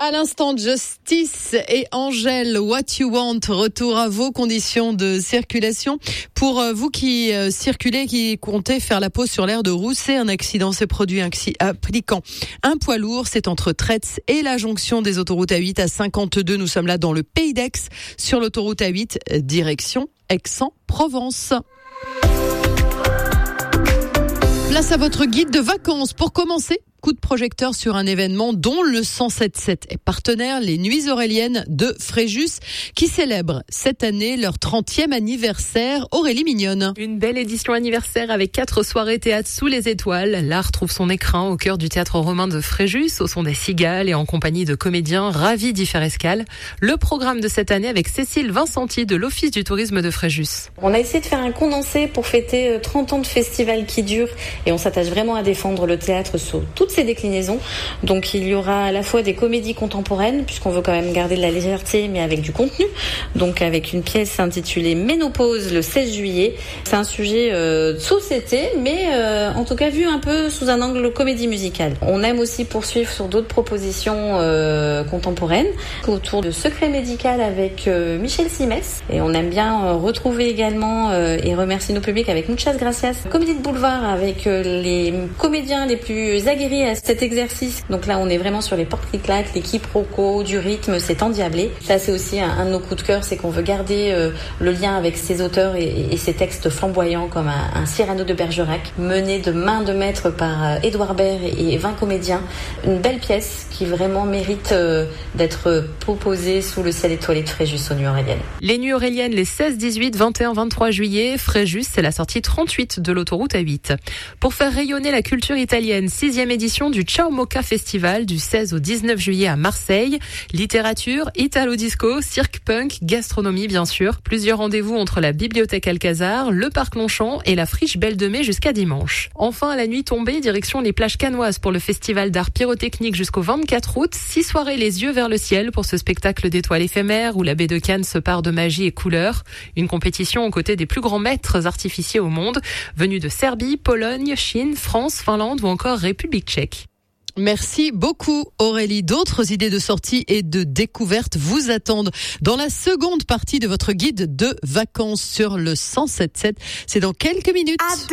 À l'instant, Justice et Angèle, What You Want, retour à vos conditions de circulation. Pour vous qui circulez, qui comptez faire la pause sur l'aire de Rousset, un accident s'est produit impliquant un poids lourd. C'est entre Tretz et la jonction des autoroutes A8 à 52. Nous sommes là dans le Pays d'Aix, sur l'autoroute A8, direction Aix-en-Provence. Place à votre guide de vacances. Pour commencer, coup de projecteur sur un événement dont le 107.7 est partenaire, les Nuits Auréliennes de Fréjus, qui célèbrent cette année leur 30e anniversaire. Aurélie Mignonne. Une belle édition anniversaire avec 4 soirées théâtre sous les étoiles. L'art trouve son écrin au cœur du théâtre romain de Fréjus, au son des cigales et en compagnie de comédiens ravis d'y faire escale. Le programme de cette année avec Cécile Vincenti de l'Office du tourisme de Fréjus. On a essayé de faire un condensé pour fêter 30 ans de festival qui dure et on s'attache vraiment à défendre le théâtre sous toutes ses déclinaisons. Donc il y aura à la fois des comédies contemporaines, puisqu'on veut quand même garder de la légèreté, mais avec du contenu. Donc avec une pièce intitulée Ménopause le 16 juillet. C'est un sujet de société, mais en tout cas vu un peu sous un angle comédie musicale. On aime aussi poursuivre sur d'autres propositions contemporaines, autour de Secret médical avec Michel Simès. Et on aime bien retrouver également et remercier nos publics avec Muchas Gracias. Comédie de boulevard avec les comédiens les plus aguerris à cet exercice. Donc là, on est vraiment sur les portes qui claquent, les quiproquos, du rythme, c'est endiablé. Ça, c'est aussi un de nos coups de cœur, c'est qu'on veut garder le lien avec ces auteurs et ces textes flamboyants comme un Cyrano de Bergerac, mené de main de maître par Édouard Baird et 20 comédiens. Une belle pièce qui vraiment mérite d'être proposée sous le ciel étoilé de Fréjus aux Nuits Auréliennes. Les Nuits Auréliennes, les 16, 18, 21, 23 juillet. Fréjus, c'est la sortie 38 de l'autoroute A8. Pour faire rayonner la culture italienne, 6e édition du Ciao Mocha Festival du 16 au 19 juillet à Marseille. Littérature, italo-disco, cirque punk, gastronomie bien sûr. Plusieurs rendez-vous entre la bibliothèque Alcazar, le parc Longchamp et la friche Belle de Mai jusqu'à dimanche. Enfin, à la nuit tombée, direction les plages canoises pour le festival d'art pyrotechnique jusqu'au 24 août. 6 soirées les yeux vers le ciel pour ce spectacle d'étoiles éphémères où la baie de Cannes se pare de magie et couleurs. Une compétition aux côtés des plus grands maîtres artificiers au monde, venus de Serbie, Pologne, Chine, France, Finlande ou encore République tchèque. Merci beaucoup Aurélie. D'autres idées de sortie et de découverte vous attendent dans la seconde partie de votre guide de vacances sur le 107.7. C'est dans quelques minutes.